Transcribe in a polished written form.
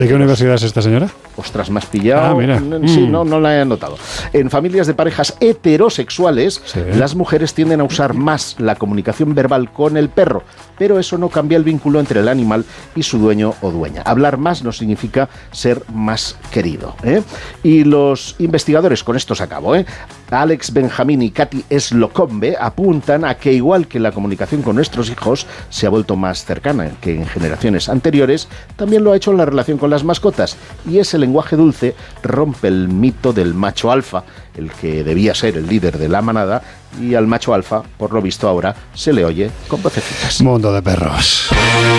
¿De qué universidad es esta señora? Ostras, me has pillado. Mira. Sí, no la he anotado. En familias de parejas heterosexuales, las mujeres tienden a usar más la comunicación verbal con el perro, pero eso no cambia el vínculo entre el animal y su dueño o dueña. Hablar más no significa ser más querido, ¿eh? Y los investigadores, con esto se acabó, Alex Benjamín y Katy Slocombe apuntan a que igual que la comunicación con nuestros hijos se ha vuelto más cercana que en generaciones anteriores, también lo ha hecho en la relación con las mascotas, y ese lenguaje dulce rompe el mito del macho alfa, el que debía ser el líder de la manada, y al macho alfa, por lo visto ahora, se le oye con vocecitas. Mundo de perros.